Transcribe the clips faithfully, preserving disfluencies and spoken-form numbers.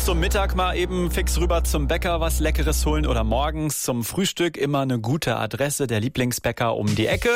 zum Mittag mal eben fix rüber zum Bäcker was Leckeres holen oder morgens zum Frühstück immer eine gute Adresse, der Lieblingsbäcker um die Ecke.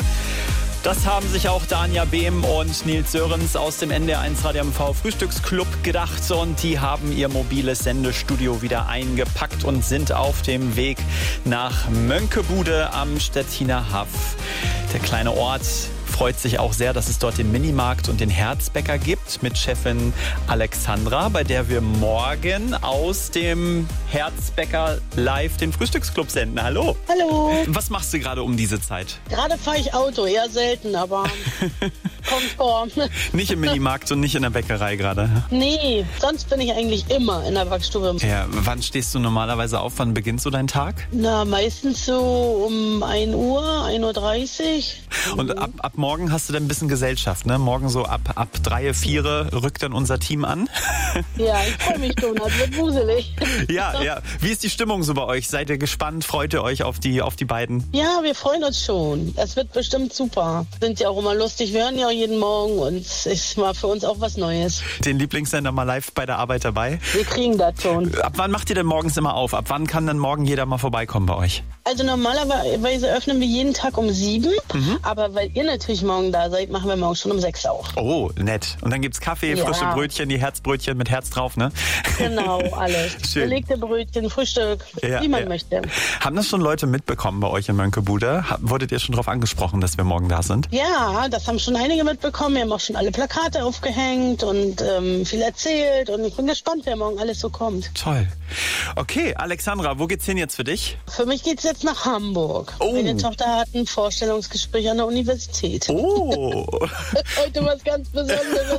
Das haben sich auch Dania Behm und Nils Sörens aus dem N D R eins Radio M V Frühstücksclub gedacht und die haben ihr mobiles Sendestudio wieder eingepackt und sind auf dem Weg nach Mönckebude am Stettiner Haff. Der kleine Ort freut sich auch sehr, dass es dort den Minimarkt und den Herzbäcker gibt mit Chefin Alexandra, bei der wir morgen aus dem Herzbäcker live den Frühstücksclub senden. Hallo. Hallo. Was machst du gerade um diese Zeit? Gerade fahre ich Auto, eher selten, aber kommt vor. Nicht im Minimarkt und nicht in der Bäckerei gerade? Nee, sonst bin ich eigentlich immer in der Backstube. Ja, wann stehst du normalerweise auf? Wann beginnst du deinen Tag? Na, meistens so um ein Uhr, ein Uhr dreißig. Und ab, ab morgen hast du dann ein bisschen Gesellschaft, ne? Morgen so ab, ab drei, vier rückt dann unser Team an. Ja, ich freue mich schon, das wird wuselig. Ja, ja. Wie ist die Stimmung so bei euch? Seid ihr gespannt? Freut ihr euch auf die, auf die beiden? Ja, wir freuen uns schon. Es wird bestimmt super. Sind ja auch immer lustig. Wir hören ja auch jeden Morgen und es ist mal für uns auch was Neues. Den Lieblingssender mal live bei der Arbeit dabei? Wir kriegen das schon. Ab wann macht ihr denn morgens immer auf? Ab wann kann dann morgen jeder mal vorbeikommen bei euch? Also normalerweise öffnen wir jeden Tag um sieben, mhm. aber weil ihr natürlich morgen da seid, machen wir morgen schon um sechs auf. Oh, nett. Und dann gibt's Kaffee, ja. frische Brötchen, die Herzbrötchen mit Herz drauf, ne? Genau, alles. Schön. Belegte Brötchen, Frühstück, ja, wie man ja. möchte. Haben das schon Leute mitbekommen bei euch in Mönckebude? Wurdet ihr schon darauf angesprochen, dass wir morgen da sind? Ja, das haben schon einige mitbekommen. Wir haben auch schon alle Plakate aufgehängt und ähm, viel erzählt. Und ich bin gespannt, wer morgen alles so kommt. Toll. Okay, Alexandra, wo geht's hin jetzt für dich? Für mich geht's jetzt nach Hamburg. Oh. Meine Tochter hat ein Vorstellungsgespräch an der Universität. Oh. Heute was ganz Besonderes.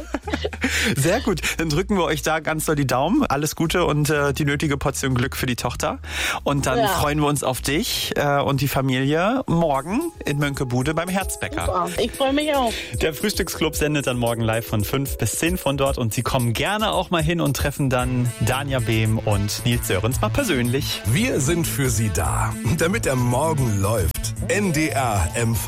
Sehr gut. Dann drücken wir euch da ganz doll die Daumen. Alles Gute und äh, die nötige Portion Glück für die Tochter. Und dann ja. freuen wir uns auf dich äh, und die Familie morgen in Mönckebude beim Herzbäcker. Super. Ich freue mich auch. Der Frühstücksclub sendet dann morgen live von fünf bis zehn von dort und Sie kommen gerne auch mal hin und treffen dann Dania Behm und Nils Sörens mal persönlich. Wir sind für Sie da, damit der Morgen läuft. N D R M V